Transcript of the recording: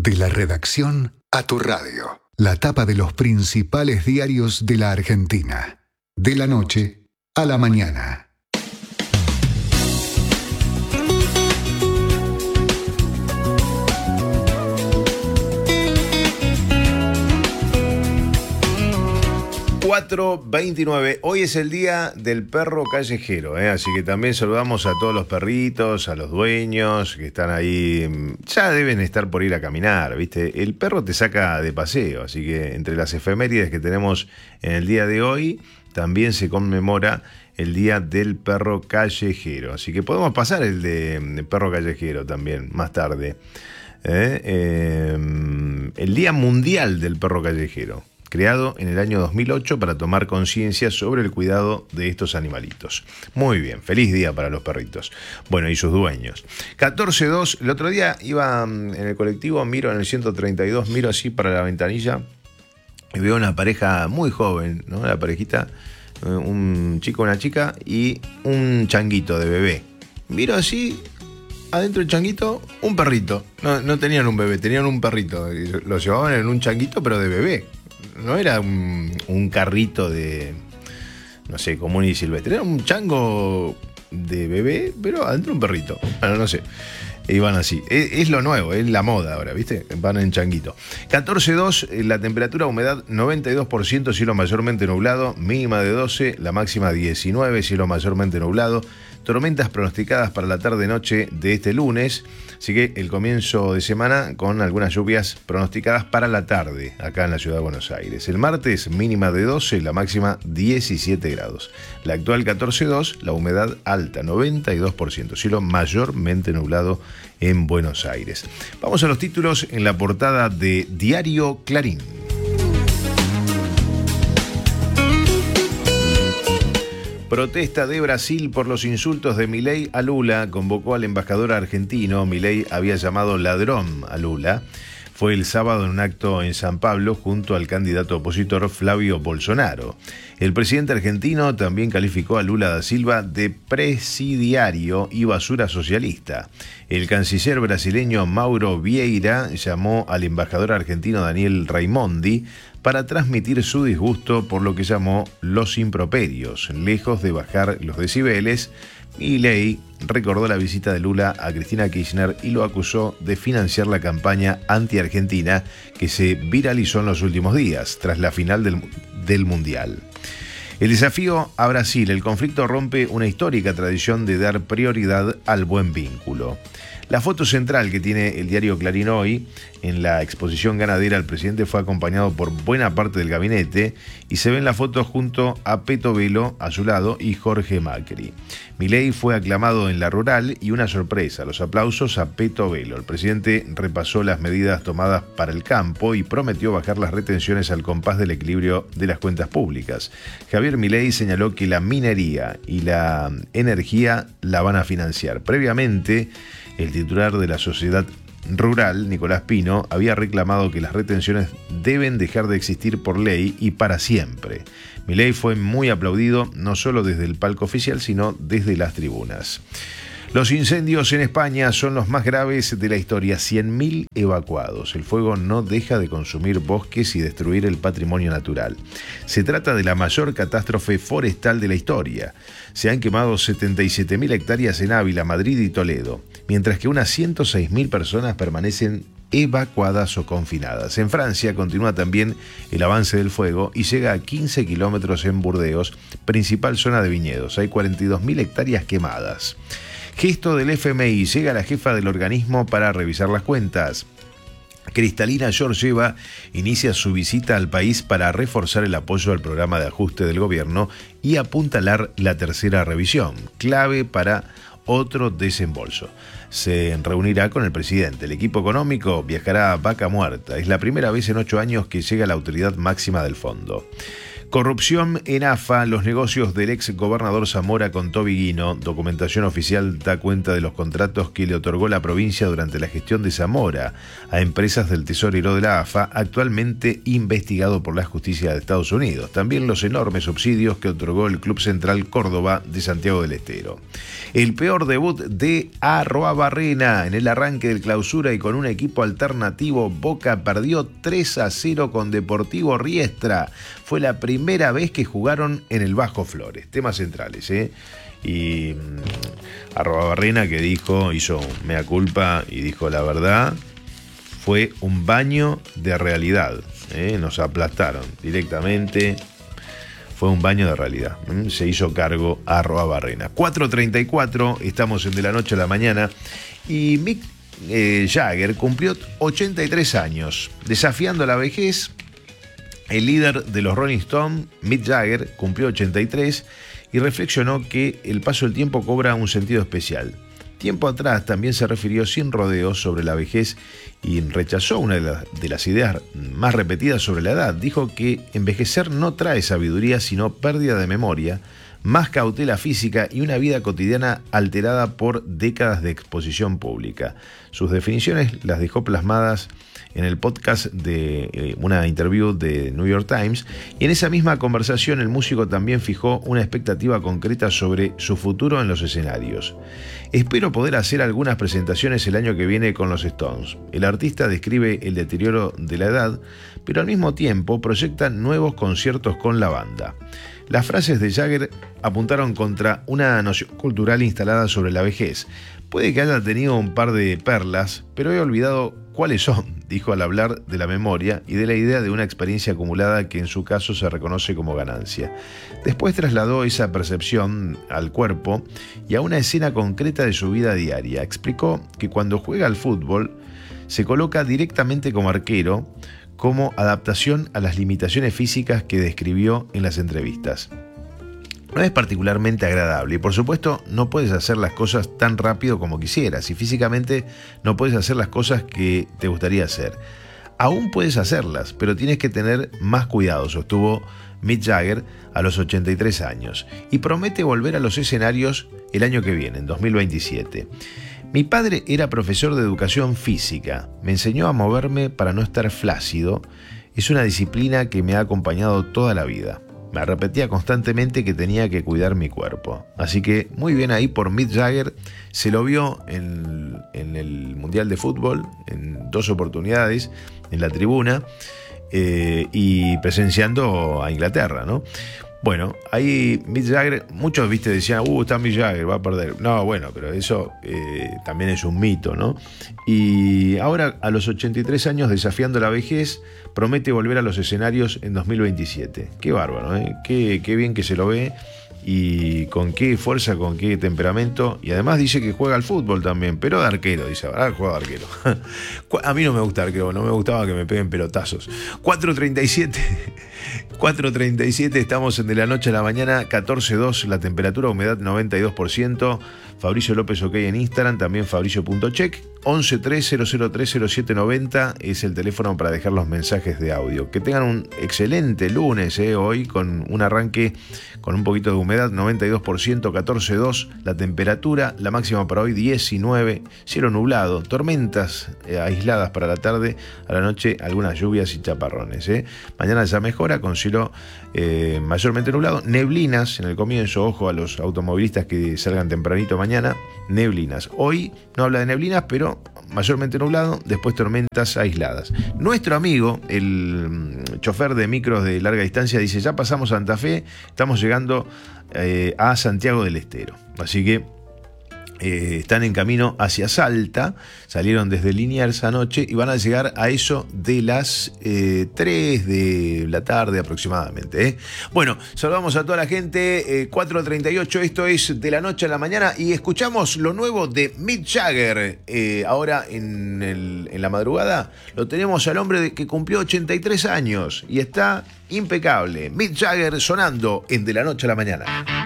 De la redacción a tu radio. La tapa de los principales diarios de la Argentina. De la noche a la mañana. ...4:29... Hoy es el día del perro callejero, así que también saludamos a todos los perritos, a los dueños que están ahí, ya deben estar por ir a caminar, ¿viste? El perro te saca de paseo, así que entre las efemérides que tenemos en el día de hoy, también se conmemora el día del perro callejero, así que podemos pasar el de perro callejero también más tarde. El Día Mundial del Perro Callejero, creado en el año 2008 para tomar conciencia sobre el cuidado de estos animalitos. Muy bien, feliz día para los perritos. Bueno, y sus dueños. 14:02, el otro día iba en el colectivo, miro en el 132, miro así para la ventanilla y veo una pareja muy joven, ¿no? La parejita, un chico, una chica y un changuito de bebé. Miro así, adentro del changuito, un perrito. No tenían un bebé, tenían un perrito. Lo llevaban en un changuito, pero de bebé. No era un carrito de, no sé, común y silvestre. Era un chango de bebé, pero adentro un perrito. Bueno, no sé. Iban así. Es lo nuevo, es la moda ahora, ¿viste? Van en changuito. 14:02, la temperatura, humedad 92%, cielo mayormente nublado, mínima de 12, la máxima 19, cielo mayormente nublado. Tormentas pronosticadas para la tarde-noche de este lunes, así que el comienzo de semana con algunas lluvias pronosticadas para la tarde acá en la ciudad de Buenos Aires. El martes mínima de 12, la máxima 17 grados. La actual 14:02, la humedad alta 92%, cielo mayormente nublado en Buenos Aires. Vamos a los títulos en la portada de Diario Clarín. Protesta de Brasil por los insultos de Milei a Lula convocó al embajador argentino. Milei había llamado ladrón a Lula. Fue el sábado en un acto en San Pablo junto al candidato opositor Flavio Bolsonaro. El presidente argentino también calificó a Lula da Silva de presidiario y basura socialista. El canciller brasileño Mauro Vieira llamó al embajador argentino Daniel Raimondi para transmitir su disgusto por lo que llamó los improperios. Lejos de bajar los decibeles, Milei recordó la visita de Lula a Cristina Kirchner y lo acusó de financiar la campaña anti-argentina que se viralizó en los últimos días, tras la final del Mundial. El desafío a Brasil. El conflicto rompe una histórica tradición de dar prioridad al buen vínculo. La foto central que tiene el diario Clarín hoy, en la exposición ganadera, el presidente fue acompañado por buena parte del gabinete y se ve en la foto junto a Peto Velo a su lado y Jorge Macri. Milei fue aclamado en la rural y una sorpresa, los aplausos a Peto Velo. El presidente repasó las medidas tomadas para el campo y prometió bajar las retenciones al compás del equilibrio de las cuentas públicas. Javier Milei señaló que la minería y la energía la van a financiar. Previamente, el titular de la Sociedad Rural, Nicolás Pino, había reclamado que las retenciones deben dejar de existir por ley y para siempre. Milei fue muy aplaudido, no solo desde el palco oficial, sino desde las tribunas. Los incendios en España son los más graves de la historia, 100.000 evacuados. El fuego no deja de consumir bosques y destruir el patrimonio natural. Se trata de la mayor catástrofe forestal de la historia. Se han quemado 77.000 hectáreas en Ávila, Madrid y Toledo, mientras que unas 106.000 personas permanecen evacuadas o confinadas. En Francia continúa también el avance del fuego y llega a 15 kilómetros en Burdeos, principal zona de viñedos. Hay 42.000 hectáreas quemadas. Gesto del FMI, llega la jefa del organismo para revisar las cuentas. Kristalina Georgieva inicia su visita al país para reforzar el apoyo al programa de ajuste del gobierno y apuntalar la tercera revisión, clave para otro desembolso. Se reunirá con el presidente. El equipo económico viajará a Vaca Muerta. Es la primera vez en 8 años que llega la autoridad máxima del fondo. Corrupción en AFA, los negocios del ex gobernador Zamora con Toby Guino. Documentación oficial da cuenta de los contratos que le otorgó la provincia durante la gestión de Zamora a empresas del tesorero de la AFA, actualmente investigado por la justicia de Estados Unidos. También los enormes subsidios que otorgó el Club Central Córdoba de Santiago del Estero. El peor debut de Arruabarrena en el arranque del clausura y con un equipo alternativo. Boca perdió 3-0 con Deportivo Riestra. Fue la primera vez que jugaron en el Bajo Flores. Temas centrales, Y Arruabarrena, que hizo mea culpa y dijo la verdad, fue un baño de realidad. Nos aplastaron directamente. Fue un baño de realidad. Se hizo cargo Arruabarrena. 4:34, estamos en De la Noche a la Mañana. Y Mick Jagger cumplió 83 años. Desafiando la vejez, el líder de los Rolling Stones, Mick Jagger, cumplió 83 y reflexionó que el paso del tiempo cobra un sentido especial. Tiempo atrás también se refirió sin rodeos sobre la vejez y rechazó una de las ideas más repetidas sobre la edad. Dijo que envejecer no trae sabiduría, sino pérdida de memoria, más cautela física y una vida cotidiana alterada por décadas de exposición pública. Sus definiciones las dejó plasmadas en el podcast de una interview de New York Times, y en esa misma conversación el músico también fijó una expectativa concreta sobre su futuro en los escenarios. Espero poder hacer algunas presentaciones el año que viene con los Stones. El artista describe el deterioro de la edad, pero al mismo tiempo proyecta nuevos conciertos con la banda. Las frases de Jagger apuntaron contra una noción cultural instalada sobre la vejez. Puede que haya tenido un par de perlas, pero he olvidado cuáles son, dijo al hablar de la memoria y de la idea de una experiencia acumulada que en su caso se reconoce como ganancia. Después trasladó esa percepción al cuerpo y a una escena concreta de su vida diaria. Explicó que cuando juega al fútbol se coloca directamente como arquero, como adaptación a las limitaciones físicas que describió en las entrevistas. No es particularmente agradable y por supuesto no puedes hacer las cosas tan rápido como quisieras y físicamente no puedes hacer las cosas que te gustaría hacer. Aún puedes hacerlas, pero tienes que tener más cuidado, sostuvo Mick Jagger a los 83 años y promete volver a los escenarios el año que viene, en 2027. Mi padre era profesor de educación física, me enseñó a moverme para no estar flácido, es una disciplina que me ha acompañado toda la vida. Me repetía constantemente que tenía que cuidar mi cuerpo. Así que muy bien ahí por Mick Jagger. Se lo vio en el Mundial de Fútbol en 2 oportunidades en la tribuna y presenciando a Inglaterra, ¿no? Bueno, ahí Mick Jagger, muchos decían, está Mick Jagger, va a perder. No, bueno, pero eso también es un mito, ¿no? Y ahora, a los 83 años, desafiando la vejez, promete volver a los escenarios en 2027. Qué bárbaro, ¿eh? Qué bien que se lo ve y con qué fuerza, con qué temperamento. Y además dice que juega al fútbol también, pero de arquero, dice, ahora juega de arquero. A mí no me gusta arquero, no me gustaba que me peguen pelotazos. 4:37, estamos en De la Noche a la Mañana, 14:02, la temperatura, humedad 92%. Fabricio López OK en Instagram, también fabricio.check. 1130030790 es el teléfono para dejar los mensajes de audio. Que tengan un excelente lunes hoy, con un arranque con un poquito de humedad, 92%, 14:02 la temperatura, la máxima para hoy 19, cielo nublado, tormentas aisladas para la tarde, a la noche algunas lluvias y chaparrones. Mañana ya mejora con cielo mayormente nublado, neblinas en el comienzo, ojo a los automovilistas que salgan tempranito mañana, neblinas. Hoy no habla de neblinas, pero mayormente nublado, después tormentas aisladas. Nuestro amigo, el chofer de micros de larga distancia, dice, ya pasamos Santa Fe, estamos llegando a Santiago del Estero. Así que están en camino hacia Salta, salieron desde Liniers anoche y van a llegar a eso de las 3 de la tarde aproximadamente. Bueno, saludamos a toda la gente, 4:38, esto es De la Noche a la Mañana y escuchamos lo nuevo de Mick Jagger. Ahora en la madrugada lo tenemos al hombre que cumplió 83 años y está impecable. Mick Jagger sonando en De la Noche a la Mañana.